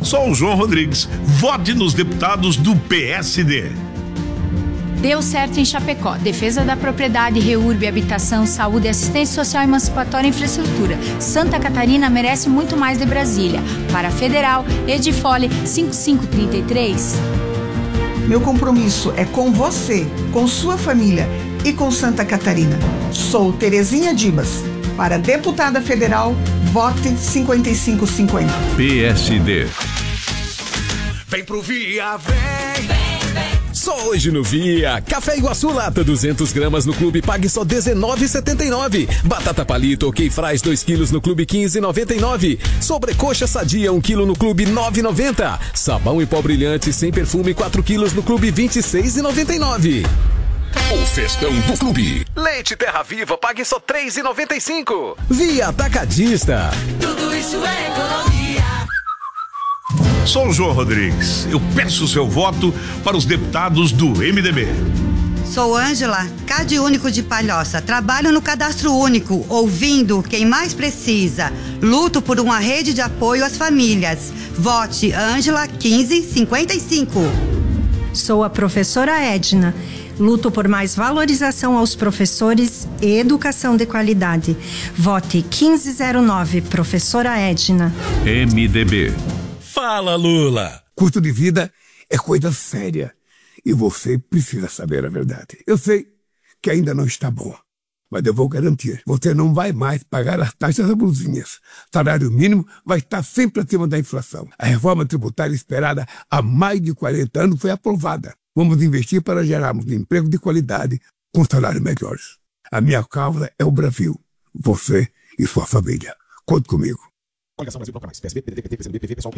Sou o João Rodrigues. Vote nos deputados do PSD. Deu certo em Chapecó. Defesa da propriedade, REURB, habitação, saúde, assistência social, emancipatória e infraestrutura. Santa Catarina merece muito mais de Brasília. Para a Federal, Edifole 5533. Meu compromisso é com você, com sua família e com Santa Catarina. Sou Terezinha Dibas. Para deputada federal, vote 5550. PSD. Vem pro Via, vem. Só hoje no Via. Café Iguaçu Lata 200 gramas no clube, pague só R$19,79. Batata palito ok fries 2 quilos no clube, R$15,99. Sobrecoxa sadia 1 quilo no clube, R$9,90. Sabão em pó brilhante sem perfume 4 quilos no clube, R$26,99. O festão do clube. Leite Terra Viva, pague só R$3,95. Via Atacadista. Tudo isso é economia. Sou o João Rodrigues. Eu peço seu voto para os deputados do MDB. Sou Ângela, Cade Único de Palhoça. Trabalho no Cadastro Único, ouvindo quem mais precisa. Luto por uma rede de apoio às famílias. Vote Ângela 1555. Sou a professora Edna. Luto por mais valorização aos professores e educação de qualidade. Vote 1509, professora Edna. MDB. Fala, Lula. Custo de vida é coisa séria e você precisa saber a verdade. Eu sei que ainda não está bom, mas eu vou garantir. Você não vai mais pagar as taxas abusivas. Salário mínimo vai estar sempre acima da inflação. A reforma tributária esperada há mais de 40 anos foi aprovada. Vamos investir para gerarmos emprego de qualidade com salários melhores. A minha causa é o Brasil. Você e sua família. Conte comigo. Coligação Brasil Bloco Mais. PSB, PDT, PT, PCdoB, PV, PSOL,